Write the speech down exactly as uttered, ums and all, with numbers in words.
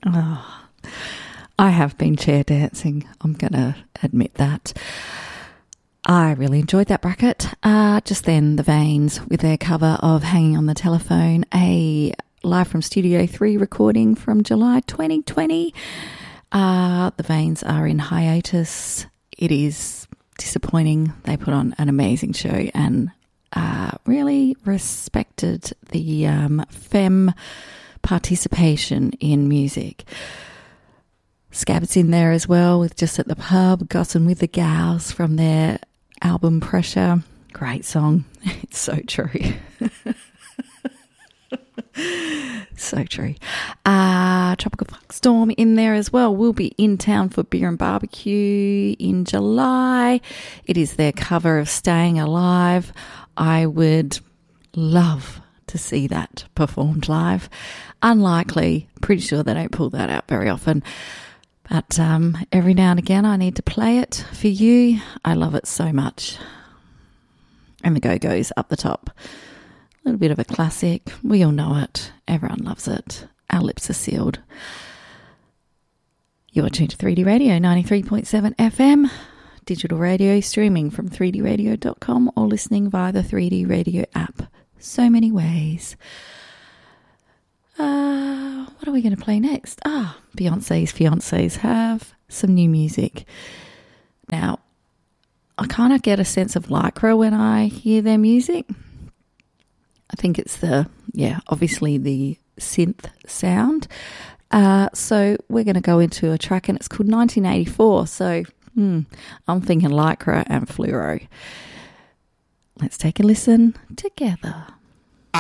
Oh, I have been chair dancing. I'm going to admit that. I really enjoyed that bracket. Uh, just then, The Veins with their cover of Hanging on the Telephone, a live from Studio three recording from July twenty twenty. Uh, the Veins are in hiatus. It is disappointing. They put on an amazing show and uh, really respected the um, femme participation in music. Scab's in there as well with Just at the Pub, Gossing with the Gals from their album Pressure. Great song. It's so true. So true. Uh, Tropical Fuck Storm in there as well. We'll be in town for Beer and Barbecue in July. It is their cover of Staying Alive. I would love to see that performed live. Unlikely. Pretty sure they don't pull that out very often. But um, every now and again I need to play it for you. I love it so much. And the Go-Go's up the top. A little bit of a classic. We all know it. Everyone loves it. Our lips are sealed. You're tuned to three D Radio, ninety-three point seven F M. Digital radio streaming from three d radio dot com or listening via the three D Radio app. So many ways. Uh, what are we going to play next? Ah, Beyonce's Fiancés have some new music. Now, I kind of get a sense of Lycra when I hear their music. I think it's the, yeah, obviously the synth sound. Uh, so we're going to go into a track and it's called nineteen eighty-four. So hmm, I'm thinking Lycra and Fluoro. Let's take a listen together.